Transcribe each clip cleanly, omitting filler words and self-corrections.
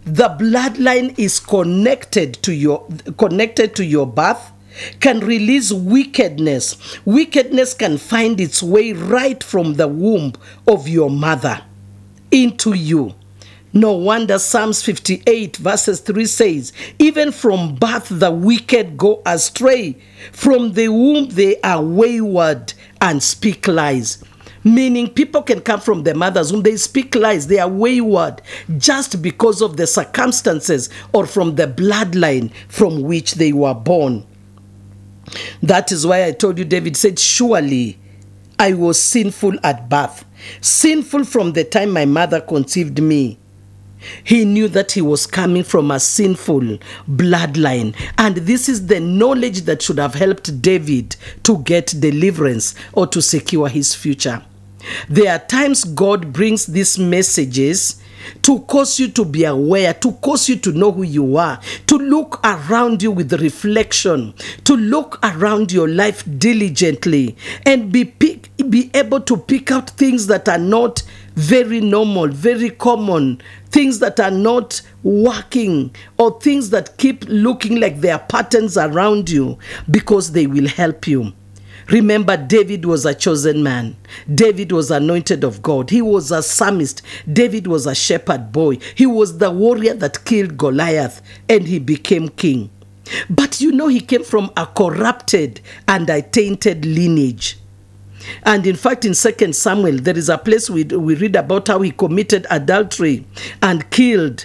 the bloodline is connected to your birth, can release wickedness. Wickedness can find its way right from the womb of your mother into you. No wonder Psalms 58 verses 3 says, even from birth the wicked go astray. From the womb they are wayward and speak lies. Meaning people can come from their mother's womb, they speak lies, they are wayward just because of the circumstances or from the bloodline from which they were born. That is why I told you David said, surely I was sinful at birth, sinful from the time my mother conceived me. He knew that he was coming from a sinful bloodline. And this is the knowledge that should have helped David to get deliverance or to secure his future. There are times God brings these messages to cause you to be aware, to cause you to know who you are, to look around you with reflection, to look around your life diligently and be able to pick out things that are not very normal, very common, things that are not working, or things that keep looking like there are patterns around you, because they will help you. Remember, David was a chosen man. David was anointed of God. He was a psalmist. David was a shepherd boy. He was the warrior that killed Goliath, and he became king. But you know, he came from a corrupted and a tainted lineage. And in fact, in 2 Samuel, there is a place we read about how he committed adultery and killed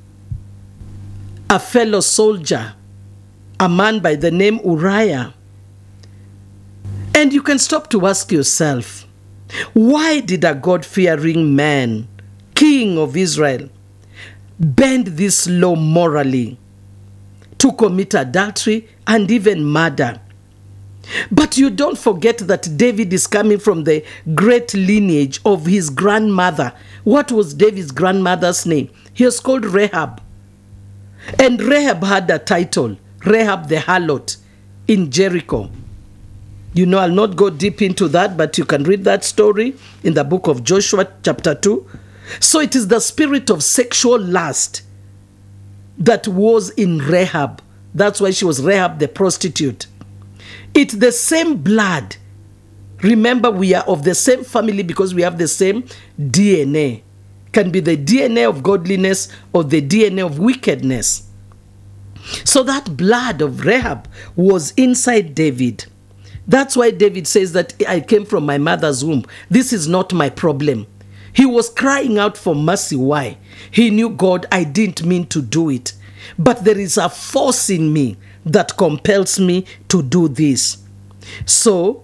a fellow soldier, a man by the name Uriah. And you can stop to ask yourself, why did a God-fearing man, king of Israel, bend this low morally to commit adultery and even murder? But you don't forget that David is coming from the great lineage of his grandmother. What was David's grandmother's name? He was called Rahab. And Rahab had a title, Rahab the harlot, in Jericho. You know, I'll not go deep into that, but you can read that story in the book of Joshua chapter 2. So it is the spirit of sexual lust that was in Rahab. That's why she was Rahab the prostitute. It's the same blood. Remember, we are of the same family because we have the same DNA. Can be the DNA of godliness or the DNA of wickedness. So that blood of Rahab was inside David. That's why David says that I came from my mother's womb. This is not my problem. He was crying out for mercy. Why? He knew, God, I didn't mean to do it. But there is a force in me that compels me to do this. So,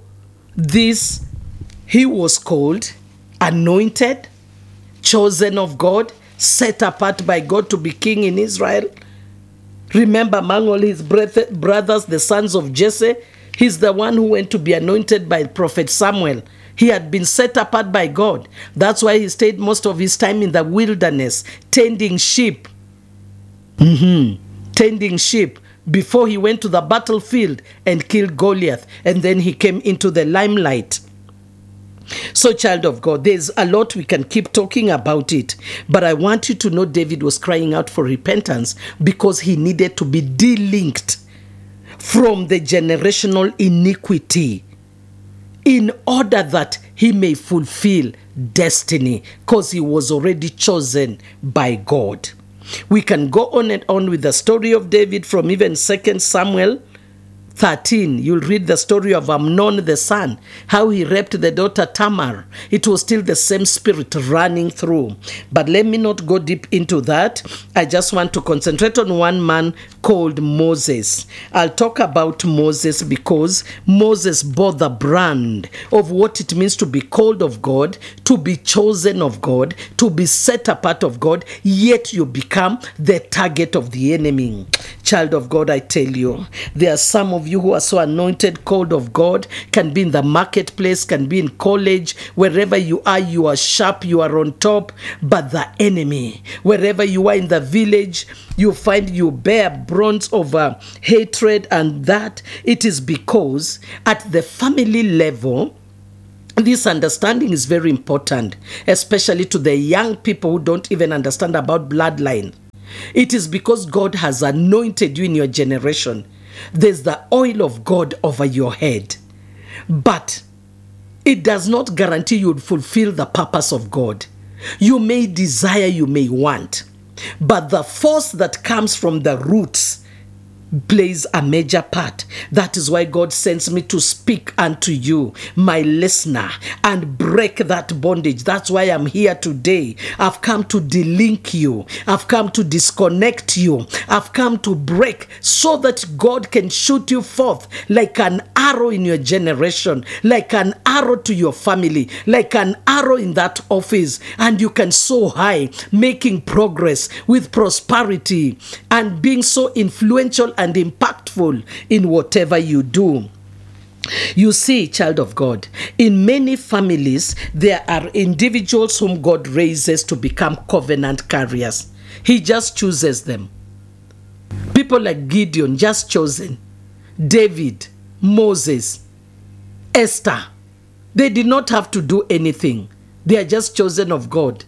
he was called, anointed, chosen of God, set apart by God to be king in Israel. Remember, among all his brothers, the sons of Jesse, he's the one who went to be anointed by Prophet Samuel. He had been set apart by God. That's why he stayed most of his time in the wilderness, tending sheep. Tending sheep before he went to the battlefield and killed Goliath. And then he came into the limelight. So, child of God, there's a lot we can keep talking about it. But I want you to know David was crying out for repentance because he needed to be delinked from the generational iniquity in order that he may fulfill destiny, because he was already chosen by God. We can go on and on with the story of David from even 2 Samuel 13. You'll read the story of Amnon the son, how he raped the daughter Tamar. It was still the same spirit running through. But let me not go deep into that. I just want to concentrate on one man called Moses. I'll talk about Moses because Moses bore the brand of what it means to be called of God, to be chosen of God, to be set apart of God, yet you become the target of the enemy. Child of God, I tell you, there are some of you who are so anointed, called of God, can be in the marketplace, can be in college, wherever you are sharp, you are on top, but the enemy, wherever you are in the village, you find you bear bronze of hatred, and that it is because at the family level, this understanding is very important, especially to the young people who don't even understand about bloodline. It is because God has anointed you in your generation. There's the oil of God over your head. But it does not guarantee you would fulfill the purpose of God. You may desire, you may want, but the force that comes from the roots plays a major part. That is why God sends me to speak unto you, my listener, and break that bondage. That's why I'm here today. I've come to delink you. I've come to disconnect you. I've come to break so that God can shoot you forth like an arrow in your generation, like an arrow to your family, like an arrow in that office, and you can soar high, making progress with prosperity and being so influential and impactful in whatever you do. You see, child of God, in many families, there are individuals whom God raises to become covenant carriers. He just chooses them. People like Gideon, just chosen. David, Moses, Esther. They did not have to do anything. They are just chosen of God.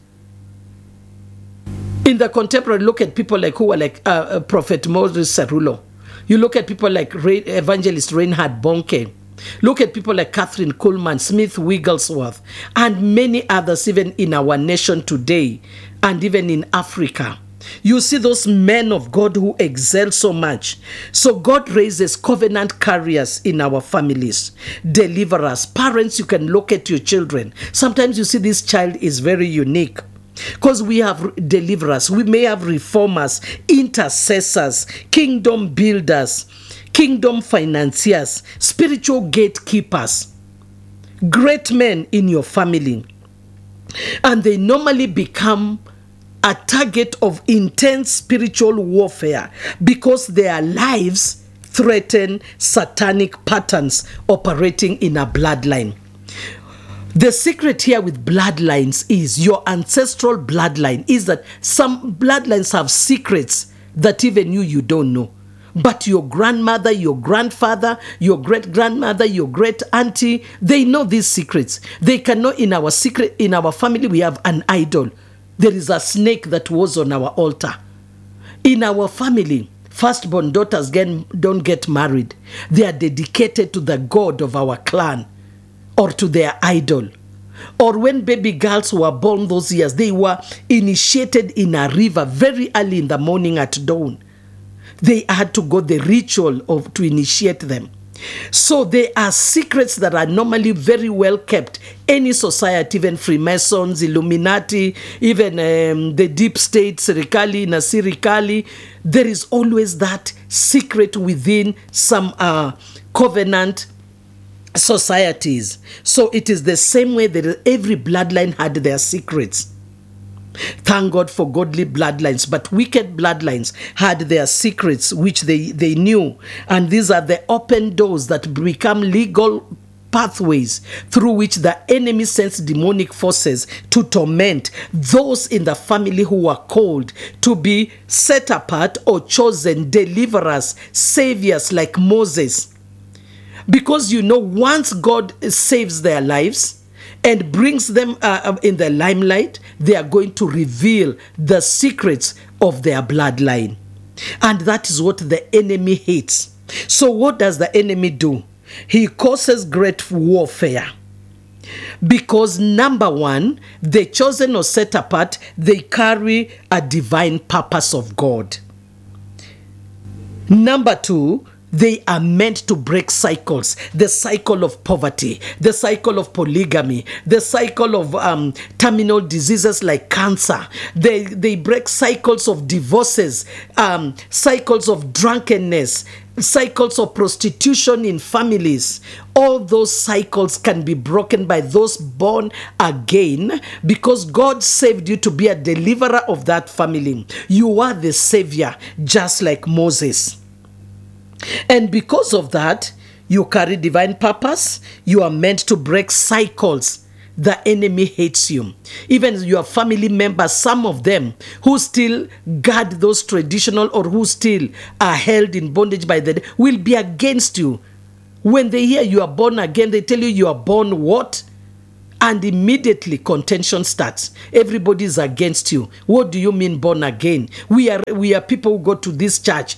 In the contemporary, look at people like who were like Prophet Moses Cerulo. You look at people like Evangelist Reinhard Bonke. Look at people like Catherine Kuhlman, Smith Wigglesworth, and many others even in our nation today and even in Africa. You see those men of God who excel so much. So God raises covenant carriers in our families, deliverers. Parents, you can look at your children. Sometimes you see this child is very unique. Because we have deliverers, we may have reformers, intercessors, kingdom builders, kingdom financiers, spiritual gatekeepers, great men in your family. And they normally become a target of intense spiritual warfare because their lives threaten satanic patterns operating in a bloodline. The secret here with bloodlines is your ancestral bloodline is that some bloodlines have secrets that even you don't know. But your grandmother, your grandfather, your great-grandmother, your great-auntie, they know these secrets. They can know in our family we have an idol. There is a snake that was on our altar. In our family, firstborn daughters don't get married. They are dedicated to the God of our clan, or to their idol. Or when baby girls were born those years, they were initiated in a river very early in the morning at dawn. They had to go the ritual to initiate them. So there are secrets that are normally very well kept. Any society, even Freemasons, Illuminati, even the deep state, Serikali, Nasirikali, there is always that secret within some covenant societies. So it is the same way that every bloodline had their secrets. Thank God for godly bloodlines, but wicked bloodlines had their secrets which they knew. And these are the open doors that become legal pathways through which the enemy sends demonic forces to torment those in the family who are called to be set apart or chosen deliverers, saviors like Moses. Because once God saves their lives and brings them in the limelight, they are going to reveal the secrets of their bloodline. And that is what the enemy hates. So what does the enemy do? He causes great warfare. Because number one, the chosen or set apart, they carry a divine purpose of God. Number two, they are meant to break cycles, the cycle of poverty, the cycle of polygamy, the cycle of terminal diseases like cancer. They break cycles of divorces, cycles of drunkenness, cycles of prostitution in families. All those cycles can be broken by those born again because God saved you to be a deliverer of that family. You are the savior, just like Moses. And because of that, you carry divine purpose. You are meant to break cycles. The enemy hates you. Even your family members, some of them who still guard those traditional or who still are held in bondage by the will be against you. When they hear you are born again, they tell you are born what? And immediately contention starts. Everybody's against you. What do you mean born again? We are people who go to this church.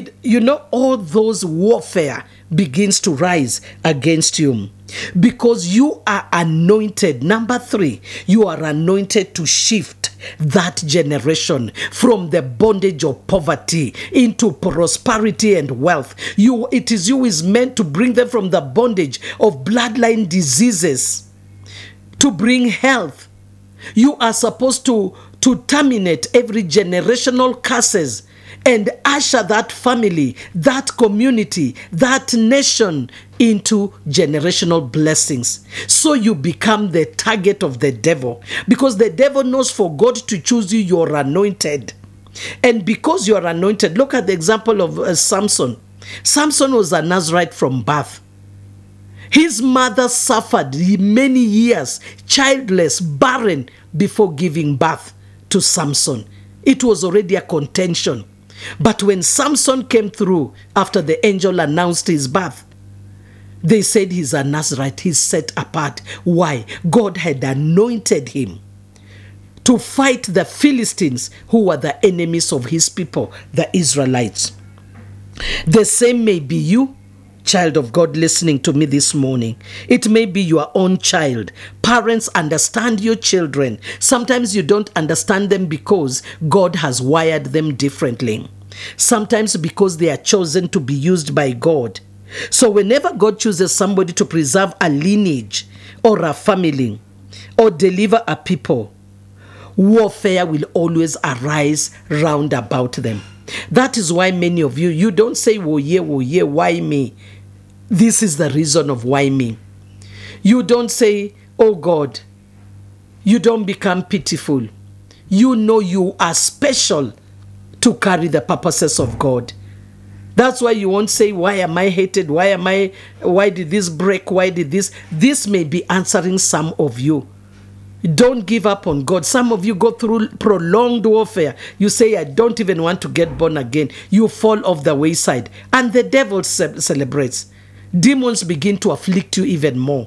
All those warfare begins to rise against you. Because you are anointed. Number 3, you are anointed to shift that generation from the bondage of poverty into prosperity and wealth. It is you is meant to bring them from the bondage of bloodline diseases to bring health. You are supposed to terminate every generational curses and usher that family, that community, that nation into generational blessings. So you become the target of the devil, because the devil knows for God to choose you, you're anointed. And because you are anointed, look at the example of Samson. Samson was a Nazarite from birth. His mother suffered many years, childless, barren, before giving birth to Samson. It was already a contention. But when Samson came through after the angel announced his birth, they said he's a Nazarite, he's set apart. Why? God had anointed him to fight the Philistines, who were the enemies of his people, the Israelites. The same may be you, child of God, listening to me this morning. It may be your own child. Parents, understand your children. Sometimes you don't understand them because God has wired them differently. Sometimes because they are chosen to be used by God. So whenever God chooses somebody to preserve a lineage or a family or deliver a people, warfare will always arise round about them. That is why many of you don't say, woe ye, why me? This is the reason of why me. You don't say, oh God. You don't become pitiful. You know you are special to carry the purposes of God. That's why you won't say, why am I hated? Why did this break? Why did this? This may be answering some of you. Don't give up on God. Some of you go through prolonged warfare. You say, I don't even want to get born again. You fall off the wayside. And the devil celebrates. Demons begin to afflict you even more.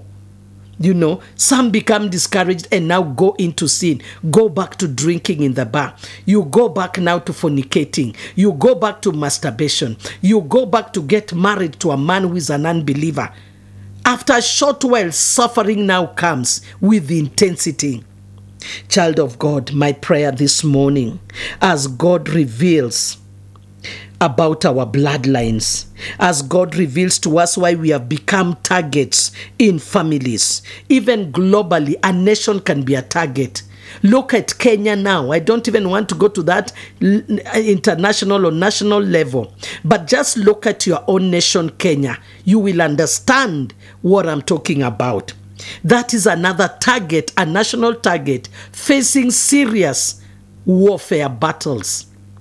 Some become discouraged and now go into sin. Go back to drinking in the bar. You go back now to fornicating. You go back to masturbation. You go back to get married to a man who is an unbeliever. After a short while, suffering now comes with intensity. Child of God, my prayer this morning, as God reveals about our bloodlines, as God reveals to us why we have become targets in families. Even globally, a nation can be a target. Look at Kenya now. I don't even want to go to that international or national level. But just look at your own nation, Kenya. You will understand what I'm talking about. That is another target, a national target, facing serious warfare battles.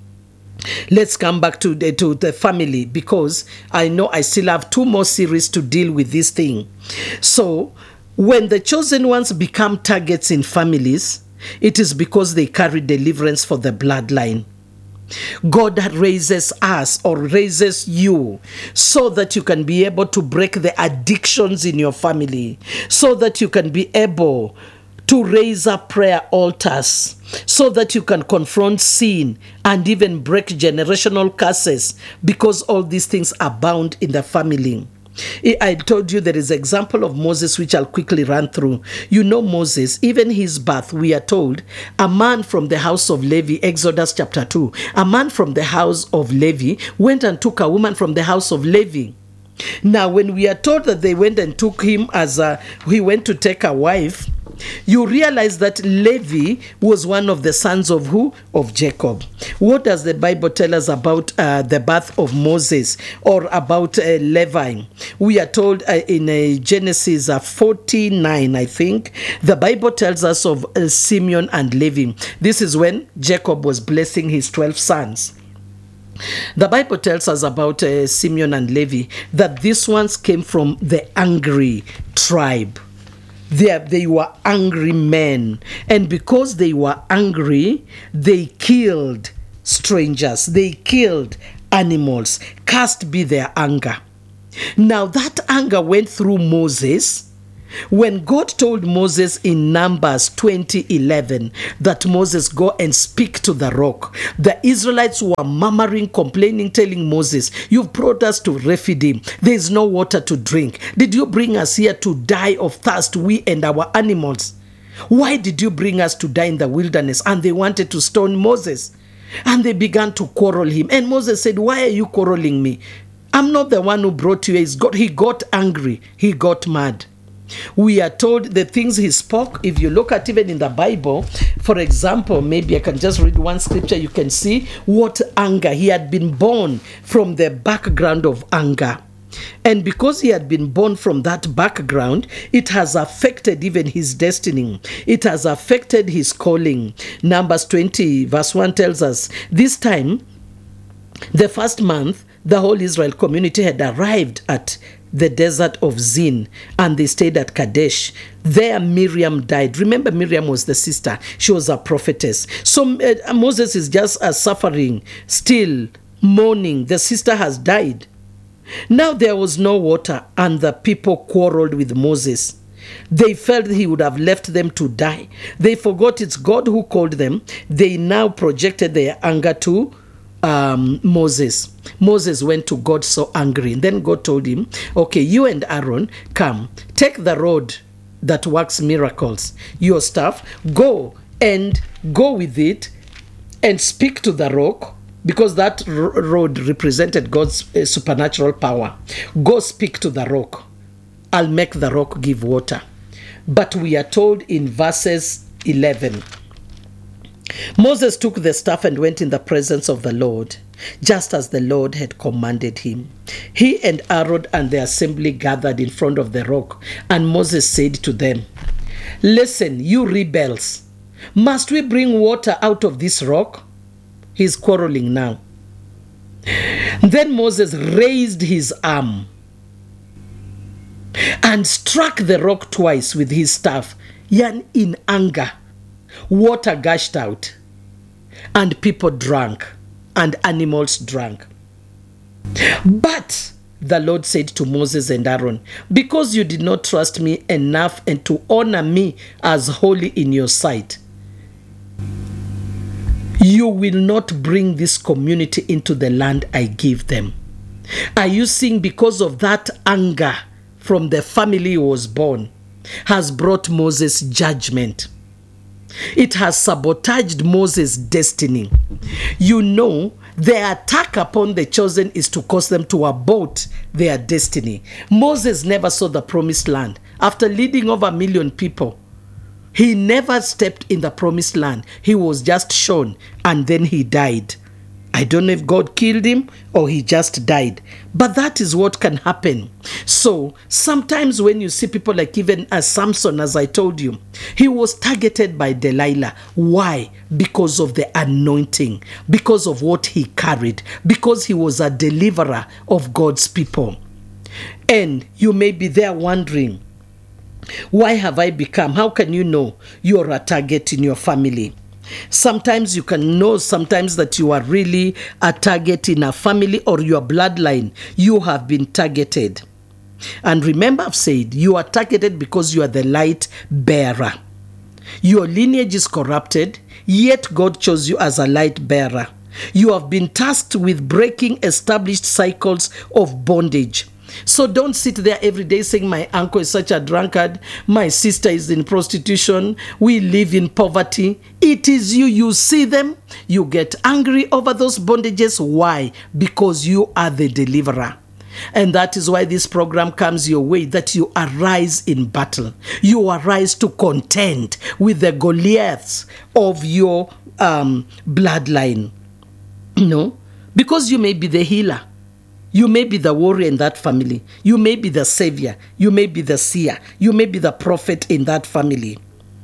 Let's come back to the family, because I know I still have 2 more series to deal with this thing. So, when the chosen ones become targets in families, it is because they carry deliverance for the bloodline. God raises us or raises you so that you can be able to break the addictions in your family, so that you can be able to raise up prayer altars, so that you can confront sin and even break generational curses, because all these things abound in the family. I told you there is an example of Moses, which I'll quickly run through. Moses, even his birth, we are told, a man from the house of Levi, Exodus chapter 2, a man from the house of Levi went and took a woman from the house of Levi. Now, when we are told that they went and took him he went to take a wife, you realize that Levi was one of the sons of who? Of Jacob. What does the Bible tell us about the birth of Moses, or about Levi? We are told in Genesis 49, I think, the Bible tells us of Simeon and Levi. This is when Jacob was blessing his 12 sons. The Bible tells us about Simeon and Levi, that these ones came from the angry tribe. They were angry men, and because they were angry, they killed strangers, they killed animals. Cast be their anger. Now that anger went through Moses, When God told Moses in Numbers 20:11 that Moses go and speak to the rock, the Israelites were murmuring, complaining, telling Moses, you've brought us to Rephidim. There is no water to drink. Did you bring us here to die of thirst, we and our animals? Why did you bring us to die in the wilderness? And they wanted to stone Moses. And they began to quarrel him. And Moses said, why are you quarreling me? I'm not the one who brought you. He got angry. He got mad. We are told the things he spoke. If you look at even in the Bible, for example, maybe I can just read one scripture. You can see what anger. He had been born from the background of anger. And because he had been born from that background, it has affected even his destiny. It has affected his calling. Numbers 20 verse 1 tells us, this time, the first month, the whole Israel community had arrived at the desert of Zin, and they stayed at Kadesh. There Miriam died. Remember, Miriam was the sister. She was a prophetess. So Moses is just suffering, still mourning. The sister has died. Now there was no water, and the people quarreled with Moses. They felt he would have left them to die. They forgot it's God who called them. They now projected their anger to Moses. Moses went to God so angry, and then God told him, okay, you and Aaron, come, take the rod that works miracles, your staff, go with it and speak to the rock, because that rod represented God's supernatural power. Go speak to the rock. I'll make the rock give water. But we are told in verses 11, Moses took the staff and went in the presence of the Lord, just as the Lord had commanded him. He and Aaron and the assembly gathered in front of the rock, and Moses said to them, listen, you rebels, must we bring water out of this rock? He's quarreling now. Then Moses raised his arm and struck the rock twice with his staff, in anger. Water gushed out, and people drank, and animals drank. But the Lord said to Moses and Aaron, because you did not trust me enough and to honor me as holy in your sight, you will not bring this community into the land I give them. Are you seeing, because of that anger from the family he was born, has brought Moses judgment? It has sabotaged Moses' destiny. You know, the attack upon the chosen is to cause them to abort their destiny. Moses never saw the promised land. After leading over 1 million people, he never stepped in the promised land. He was just shown, and then he died. I don't know if God killed him or he just died. But that is what can happen. So sometimes when you see people like even Samson, as I told you, he was targeted by Delilah. Why? Because of the anointing, because of what he carried, because he was a deliverer of God's people. And you may be there wondering, why have I become? How can you know you're a target in your family? Sometimes you can know sometimes that you are really a target in a family or your bloodline. You have been targeted. And remember, I've said you are targeted because you are the light bearer. Your lineage is corrupted, yet God chose you as a light bearer. You have been tasked with breaking established cycles of bondage. So don't sit there every day saying, my uncle is such a drunkard, my sister is in prostitution, we live in poverty. It is you. You see them, you get angry over those bondages. Why? Because you are the deliverer. And that is why this program comes your way, that you arise in battle. You arise to contend with the Goliaths of your bloodline. No? Because you may be the healer. You may be the warrior in that family. You may be the savior. You may be the seer. You may be the prophet in that family.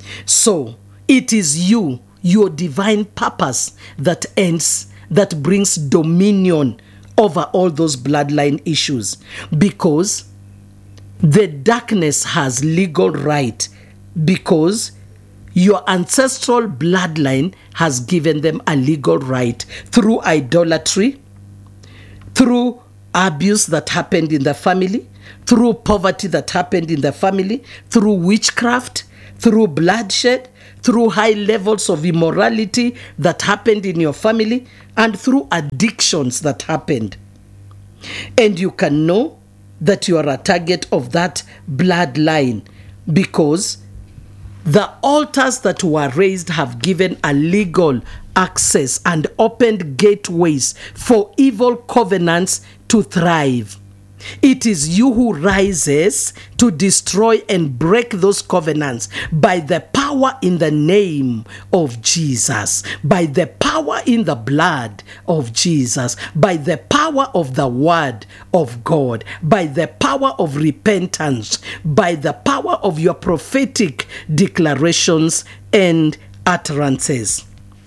So it is you, your divine purpose that ends, that brings dominion over all those bloodline issues. Because the darkness has legal right, because your ancestral bloodline has given them a legal right through idolatry, through abuse that happened in the family, through poverty that happened in the family, through witchcraft, through bloodshed, through high levels of immorality that happened in your family, and through addictions that happened. And you can know that you are a target of that bloodline because the altars that were raised have given a legal access and opened gateways for evil covenants to thrive. It is you who rises to destroy and break those covenants by the power in the name of Jesus, by the power in the blood of Jesus, by the power of the word of God, by the power of repentance, by the power of your prophetic declarations and utterances.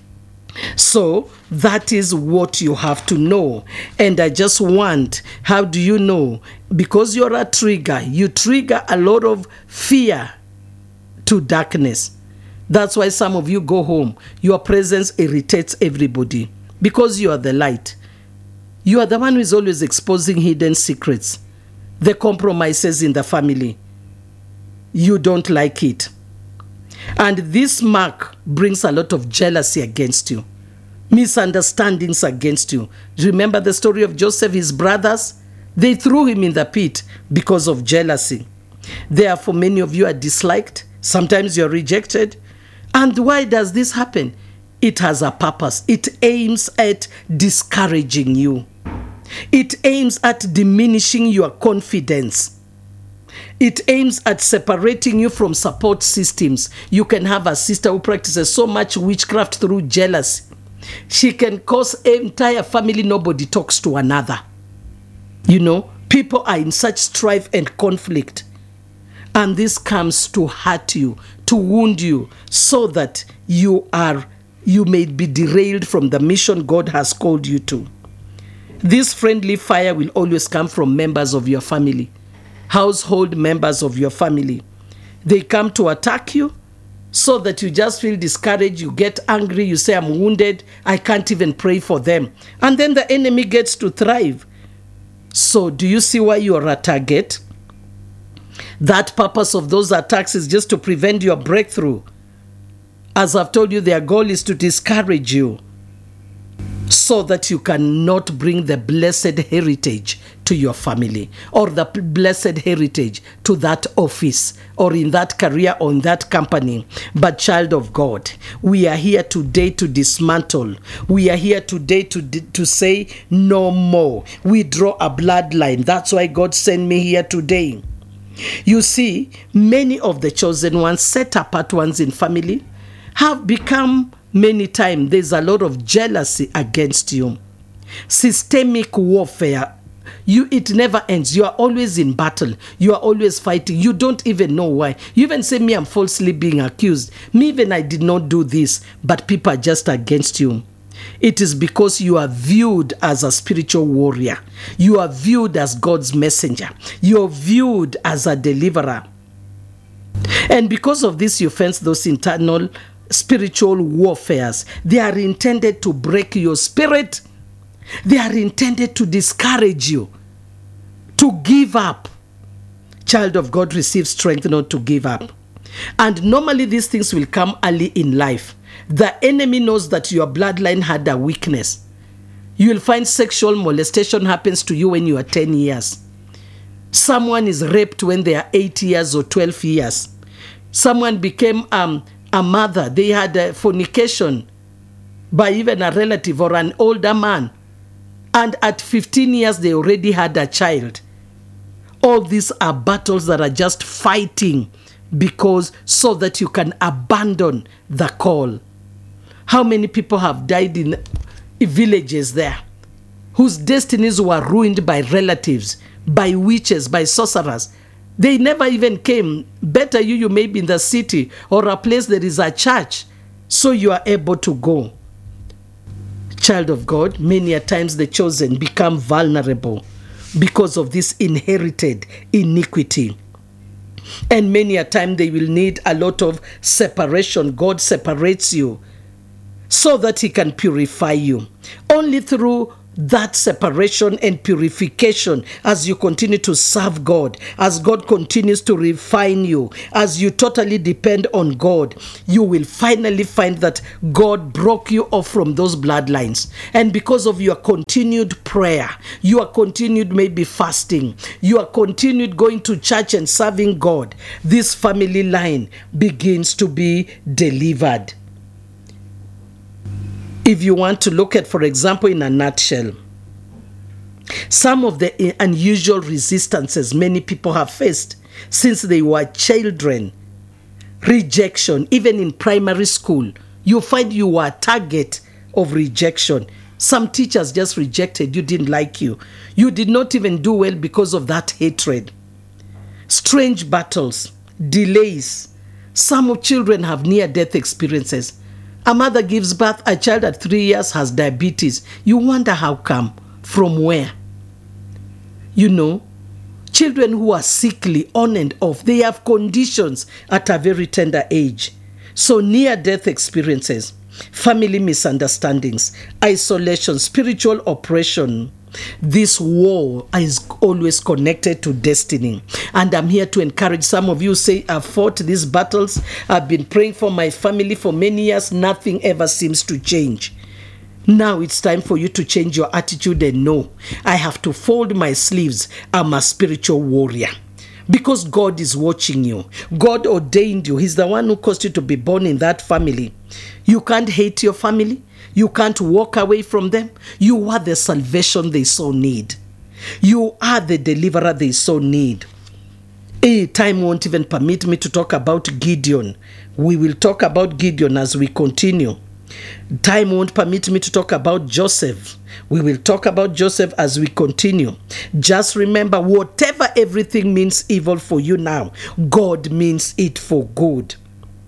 So that is what you have to know. And I just want, how do you know? Because you're a trigger. You trigger a lot of fear to darkness. That's why some of you go home. Your presence irritates everybody because you are the light. You are the one who is always exposing hidden secrets, the compromises in the family. You don't like it. And this mark brings a lot of jealousy against you, misunderstandings against you. Remember the story of Joseph, his brothers? They threw him in the pit because of jealousy. Therefore, many of you are disliked. Sometimes you're rejected. And why does this happen? It has a purpose. It aims at discouraging you. It aims at diminishing your confidence. It aims at separating you from support systems. You can have a sister who practices so much witchcraft through jealousy. She can cause an entire family, nobody talks to another. You know, people are in such strife and conflict. And this comes to hurt you, to wound you, so that you may be derailed from the mission God has called you to. This friendly fire will always come from members of your family. Household members of your family. They come to attack you so that you just feel discouraged, you get angry, you say, I'm wounded, I can't even pray for them. And then the enemy gets to thrive. So do you see why you are a target? That purpose of those attacks is just to prevent your breakthrough. As I've told you, their goal is to discourage you so that you cannot bring the blessed heritage to your family, or the blessed heritage to that office, or in that career, or in that company. But child of God, we are here today to dismantle. We are here today to say no more. We draw a bloodline. That's why God sent me here today. You see, many of the chosen ones, set apart ones in family, have become, many times, there's a lot of jealousy against you. Systemic warfare. It never ends. You are always in battle. You are always fighting. You don't even know why. You even say, me, I'm falsely being accused. Me, even I did not do this, but people are just against you. It is because you are viewed as a spiritual warrior. You are viewed as God's messenger. You are viewed as a deliverer. And because of this, you fence those internal spiritual warfares. They are intended to break your spirit. They are intended to discourage you, to give up. Child of God, receive strength not to give up. And normally these things will come early in life. The enemy knows that your bloodline had a weakness. You will find sexual molestation happens to you when you are 10 years. Someone is raped when they are 8 years or 12 years. Someone became a mother. They had a fornication by even a relative or an older man. And at 15 years, they already had a child. All these are battles that are just fighting because so that you can abandon the call. How many people have died in villages there whose destinies were ruined by relatives, by witches, by sorcerers? They never even came. Better you may be in the city or a place there is a church, so you are able to go. Child of God, many a times the chosen become vulnerable because of this inherited iniquity. And many a time they will need a lot of separation. God separates you so that he can purify you. Only through that separation and purification as you continue to serve God, as God continues to refine you, as you totally depend on God, you will finally find that God broke you off from those bloodlines. And because of your continued prayer, your continued maybe fasting, your continued going to church and serving God, this family line begins to be delivered. If you want to look at, for example, in a nutshell, some of the unusual resistances many people have faced since they were children, rejection, even in primary school, you find you were a target of rejection. Some teachers just rejected you, didn't like you. You did not even do well because of that hatred. Strange battles, delays. Some children have near-death experiences. A mother gives birth, a child at 3 years has diabetes. You wonder how come, from where? You know, children who are sickly on and off, they have conditions at a very tender age. So near-death experiences, family misunderstandings, isolation, spiritual oppression. This war is always connected to destiny. And I'm here to encourage some of you say, I've fought these battles. I've been praying for my family for many years. Nothing ever seems to change. Now it's time for you to change your attitude and know, I have to fold my sleeves. I'm a spiritual warrior. Because God is watching you. God ordained you. He's the one who caused you to be born in that family. You can't hate your family. You can't walk away from them. You are the salvation they so need. You are the deliverer they so need. Time won't even permit me to talk about Gideon. We will talk about Gideon as we continue. Time won't permit me to talk about Joseph. We will talk about Joseph as we continue. Just remember, whatever everything means evil for you now, God means it for good.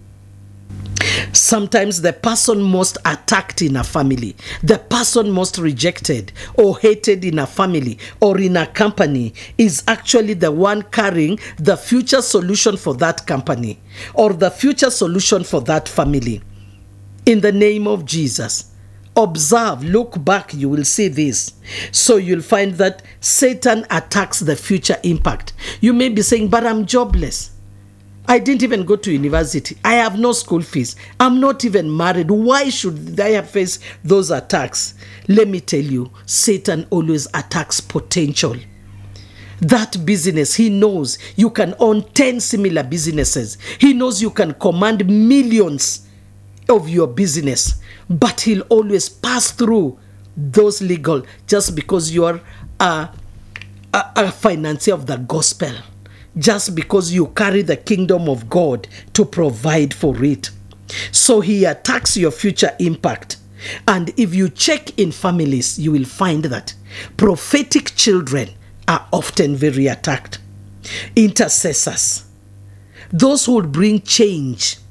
Sometimes the person most attacked in a family, the person most rejected or hated in a family or in a company is actually the one carrying the future solution for that company or the future solution for that family. In the name of Jesus, observe, look back, you will see this. So you'll find that Satan attacks the future impact. You may be saying, but I'm jobless. I didn't even go to university. I have no school fees. I'm not even married. Why should I have faced those attacks? Let me tell you, Satan always attacks potential. That business, he knows you can own 10 similar businesses. He knows you can command millions of your business, but he'll always pass through those legal just because you're a financier of the gospel. Just because you carry the kingdom of God to provide for it. So he attacks your future impact. And if you check in families, you will find that prophetic children are often very attacked. Intercessors, those who would bring change,